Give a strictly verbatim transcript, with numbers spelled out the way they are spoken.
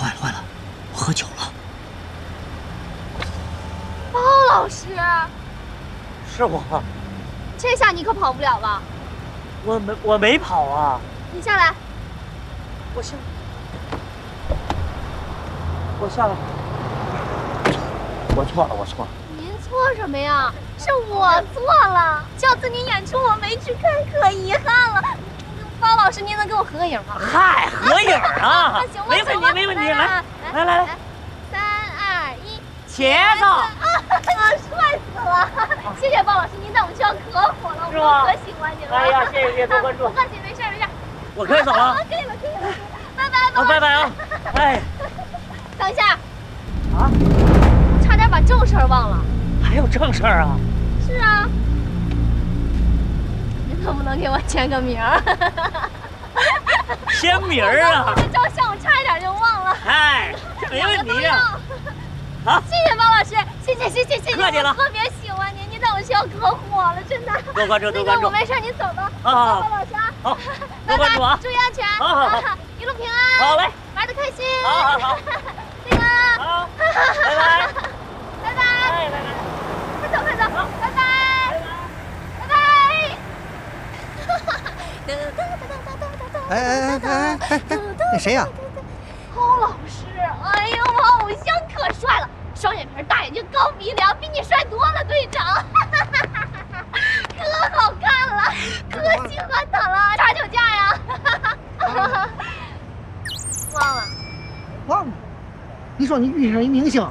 坏了坏了，我喝酒了。 包老师， 是我， 这下你可跑不了了。 我没我没跑啊。 你下来。 我下。我下来。我错了，我错了。 您错什么呀？是我错了。上次您演出我没去看，可遗憾了。包老师，您能跟我合个影吗？ 嗨，合影啊！ 行吧， 没问题，没问题。来，来来来， 三二一， 茄子！ 啊，帅死了！谢谢包老师，您在我们学校可火了，我可喜欢您了。 哎呀，谢谢谢谢，多关注。 不客气，没事没事。 我可以走了。 可以了，可以了，拜拜， 好，拜拜啊！哎， 等一下。 啊？ 差点把正事儿忘了。 还有正事儿啊？ 是啊。您能不能给我签个名儿？ 签名儿啊？ 我照相我差一点就忘了。 哎，没问题呀。 好，谢谢包老师，谢谢谢谢谢谢， 客气了。 特别喜欢您，您在我们学校可火了，真的。 多关注多关注。 我没事，您走吧。 好， 包老师啊。 好，多关注啊， 注意安全。 好好好， 一路平安。 好嘞， 玩得开心。 好好好。 那个。 好，拜拜。 拜拜。 哎，拜拜。 快走快走，拜拜。拜拜。 哎哎哎哎哎哎，那谁呀？ 包老师，哎呦，我偶像可帅了，双眼皮、大眼睛、高鼻梁，比你帅多了，队长，可好看了，可喜欢他了，查酒驾呀？忘了， 忘了。你说你遇上一明星，